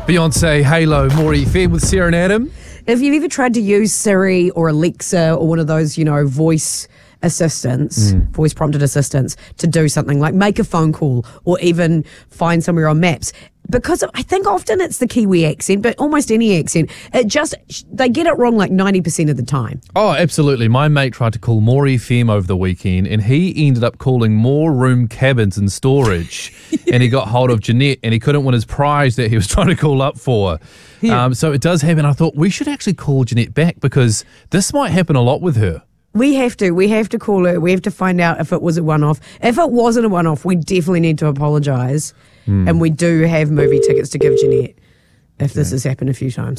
Beyonce, Halo, More FM with Sarah and Adam. If you've ever tried to use Siri or Alexa or one of those, voice assistants, voice prompted assistants to do something like make a phone call or even find somewhere on maps, because I think often it's the Kiwi accent, but almost any accent, they get it wrong like 90% of the time. Oh, absolutely. My mate tried to call More FM over the weekend and he ended up calling More Room Cabins and Storage and he got hold of Jeanette and he couldn't win his prize that he was trying to call up for. Yeah. So it does happen. I thought we should actually call Jeanette back because this might happen a lot with her. We have to call her. We have to find out if it was a one-off. If it wasn't a one-off, we definitely need to apologise. And we do have movie tickets to give Jeanette if this has happened a few times.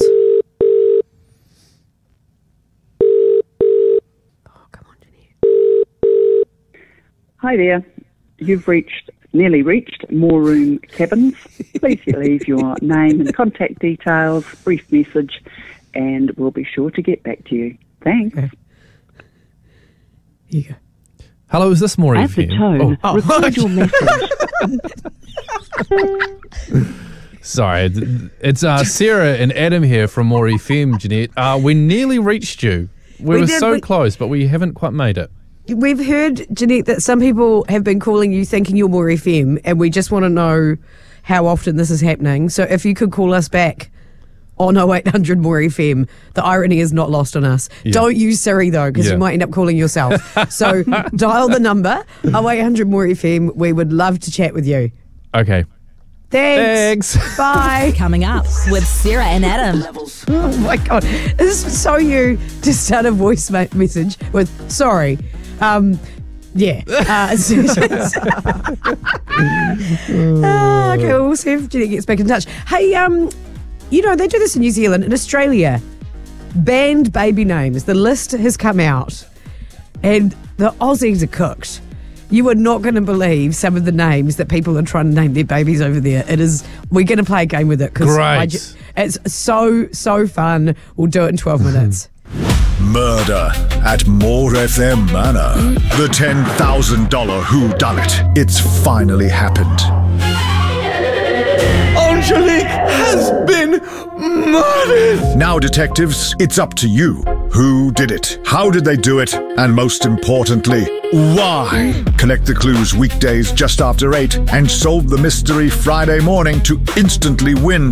Oh, come on, Jeanette. Hi there. You've nearly reached More Room Cabins. Please leave your name and contact details, brief message, and we'll be sure to get back to you. Thanks. Okay. Here you go. Hello, is this More At the FM? tone, record your message. Sorry, it's Sarah and Adam here from More FM, Jeanette. We nearly reached you. We were so close, but we haven't quite made it. We've heard, Jeanette, that some people have been calling you thinking you're More FM, and we just want to know how often this is happening. So if you could call us back on 0800 More FM. The irony is not lost on us. Yeah. Don't use Siri though, because you might end up calling yourself. So dial the number 0800 More FM. We would love to chat with you. Okay. Thanks. Bye. Coming up with Sarah and Adam. Oh my God. This is so you to start a voice message with sorry. Okay, we'll see if Jeanette gets back in touch. Hey, they do this in New Zealand and Australia. Banned baby names. The list has come out and the Aussies are cooked. You are not going to believe some of the names that people are trying to name their babies over there. We're going to play a game with it. Great. It's so fun. We'll do it in 12 minutes. Murder at More FM Manor. The $10,000 whodunit. It's finally happened. Angelique has been murdered! Now, detectives, it's up to you. Who did it? How did they do it? And most importantly, why? Collect the clues weekdays just after 8 and solve the mystery Friday morning to instantly win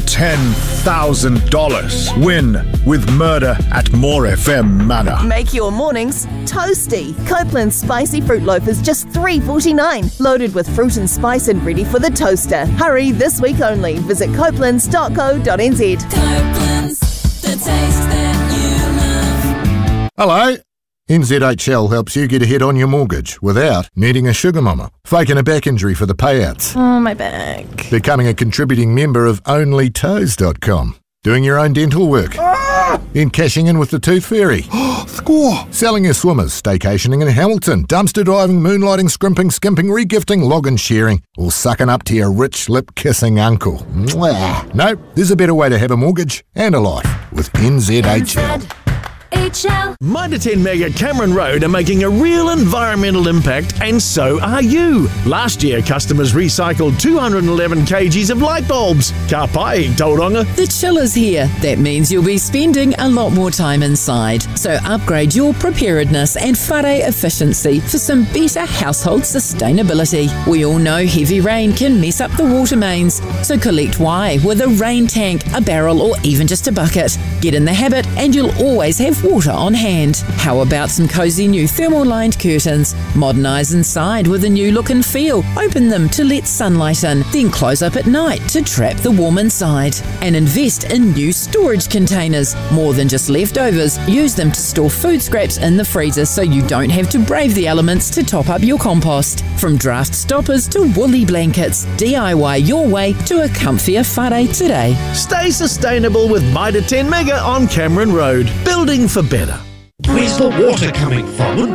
$10,000. Win with Murder at More FM Manor. Make your mornings toasty. Copeland's spicy fruit loaf is just $3.49. Loaded with fruit and spice and ready for the toaster. Hurry, this week only. Visit copelands.co.nz. Copeland's, the taste that you love. Hello. NZHL helps you get ahead on your mortgage without needing a sugar mama, faking a back injury for the payouts. Oh, my back. Becoming a contributing member of OnlyToes.com. Doing your own dental work. Then cashing in with the Tooth Fairy. Score! Selling your swimmers, staycationing in Hamilton, dumpster diving, moonlighting, scrimping, skimping, regifting, login sharing, or sucking up to your rich lip-kissing uncle. Mwah. No, there's a better way to have a mortgage and a life with NZHL. Mitre 10 Mega Cameron Road are making a real environmental impact, and so are you. Last year, customers recycled 211 kgs of light bulbs. Ka pai, Tauranga. The chill is here. That means you'll be spending a lot more time inside. So upgrade your preparedness and whare efficiency for some better household sustainability. We all know heavy rain can mess up the water mains. So collect why with a rain tank, a barrel, or even just a bucket. Get in the habit and you'll always have water on hand. How about some cozy new thermal-lined curtains? Modernise inside with a new look and feel. Open them to let sunlight in, then close up at night to trap the warm inside. And invest in new storage containers. More than just leftovers, use them to store food scraps in the freezer so you don't have to brave the elements to top up your compost. From draft stoppers to woolly blankets, DIY your way to a comfier whare today. Stay sustainable with Mitre 10 Mega on Cameron Road. Building for better. Where's the water coming from?